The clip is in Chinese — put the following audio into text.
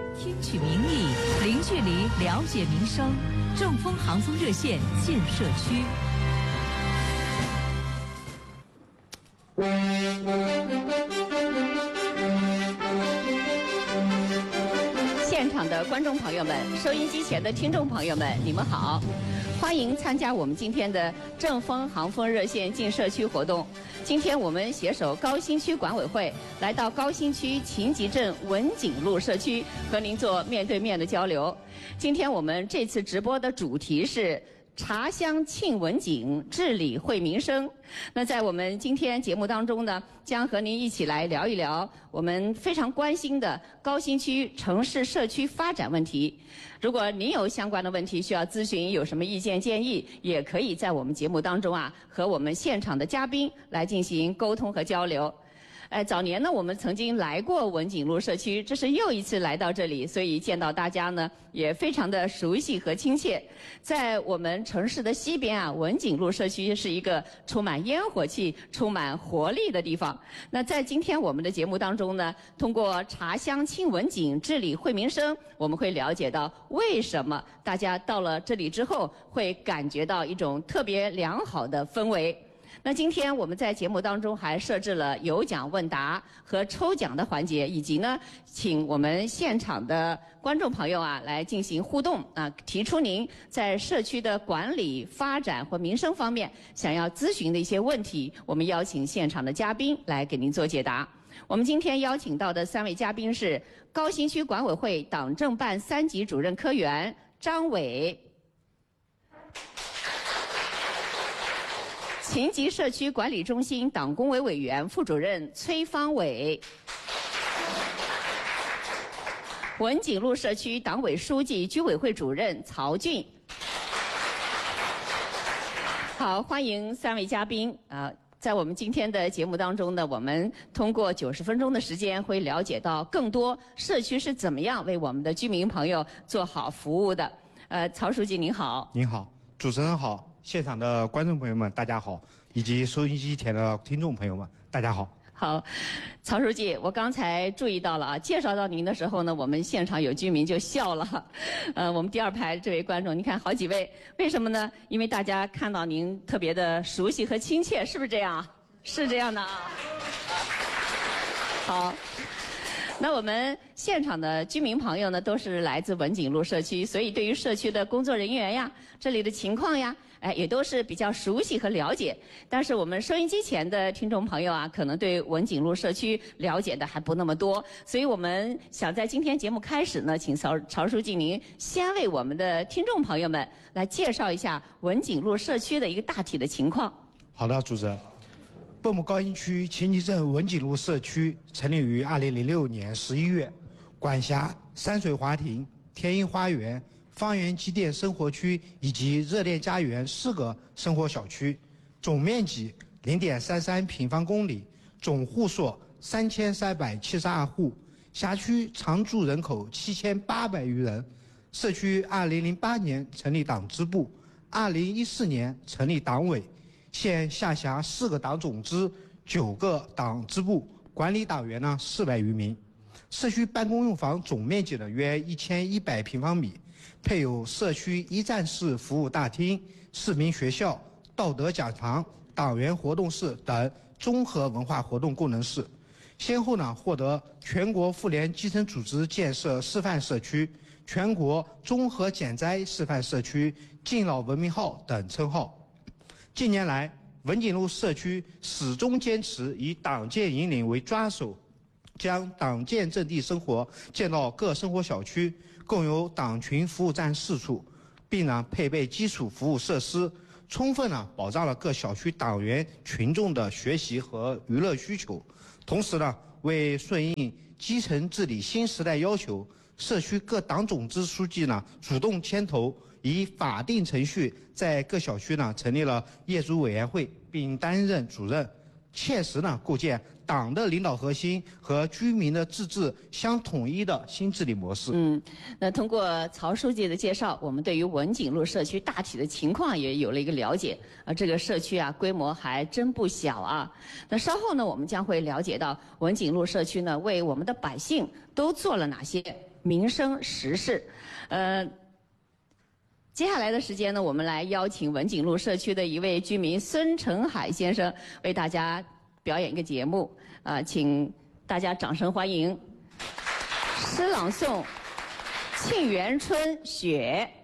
听取民意，零距离了解民生。正风航风热线建社区。 现场的观众朋友们，收音机前的听众朋友们，你们好，欢迎参加我们今天的正风航风热线进社区活动。今天我们携手高新区管委会，来到高新区秦集镇文景路社区，和您做面对面的交流。今天我们这次直播的主题是茶香沁文景，治理惠民生。那在我们今天节目当中呢，将和您一起来聊一聊我们非常关心的高新区城市社区发展问题。如果您有相关的问题需要咨询，有什么意见建议，也可以在我们节目当中和我们现场的嘉宾来进行沟通和交流。早年呢，我们曾经来过文景路社区，这是又一次来到这里，所以见到大家呢也非常的熟悉和亲切。在我们城市的西边文景路社区是一个充满烟火气、充满活力的地方。那在今天我们的节目当中呢，通过茶香沁文景，治理惠民生，我们会了解到为什么大家到了这里之后会感觉到一种特别良好的氛围。那今天我们在节目当中还设置了有奖问答和抽奖的环节，以及呢，请我们现场的观众朋友来进行互动提出您在社区的管理、发展或民生方面想要咨询的一些问题，我们邀请现场的嘉宾来给您做解答。我们今天邀请到的3位嘉宾是高新区管委会党政办3级主任科员张伟，秦集社区管理中心党工委委员、副主任崔方伟，文景路社区党委书记、居委会主任曹俊。好，欢迎3位嘉宾在我们今天的节目当中呢，我们通过90分钟的时间，会了解到更多社区是怎么样为我们的居民朋友做好服务的。曹书记您好。 您好，主持人好。现场的观众朋友们大家好，以及收音机前的听众朋友们大家好。 好，曹书记，我刚才注意到了介绍到您的时候呢，我们现场有居民就笑了。我们第2排这位观众，你看好几位，为什么呢？因为大家看到您特别的熟悉和亲切，是不是这样？是这样的好。那我们现场的居民朋友呢，都是来自文景路社区，所以对于社区的工作人员这里的情况也都是比较熟悉和了解。但是我们收音机前的听众朋友可能对文景路社区了解的还不那么多，所以我们想在今天节目开始呢，请曹书记您先为我们的听众朋友们来介绍一下文景路社区的一个大体的情况。 好的，主持人。蚌埠高新区秦集镇文景路社区成立于2006年11月，管辖山水华庭、天一花园、方圆机电生活区以及热恋家园4个生活小区，总面积0.33平方公里，总户数3372户，辖区常住人口7800余人。社区2008年成立党支部，2014年成立党委，现下辖4个党总支、9个党支部，管理党员400余名。社区办公用房总面积约1100平方米，配有社区1站式服务大厅、市民学校、道德讲堂、党员活动室等综合文化活动功能室，先后获得全国妇联基层组织建设示范社区、全国综合减灾示范社区、敬老文明号等称号。近年来，文景路社区始终坚持以党建引领为抓手，将党建阵地生活建到各生活小区，共有党群服务站4处，并配备基础服务设施，充分保障了各小区党员群众的学习和娱乐需求。同时为顺应基层治理新时代要求，社区各党总支书记主动牵头，以法定程序在各小区成立了业主委员会，并担任主任，切实构建党的领导核心和居民的自治相统一的新治理模式。 那通过曹书记的介绍，我们对于文景路社区大体的情况也有了一个了解。这个社区规模还真不小那稍后呢，我们将会了解到文景路社区呢为我们的百姓都做了哪些民生时事。接下来的时间呢，我们来邀请文景路社区的一位居民孙成海先生为大家表演一个节目，请大家掌声欢迎。诗朗诵《沁园春·雪》。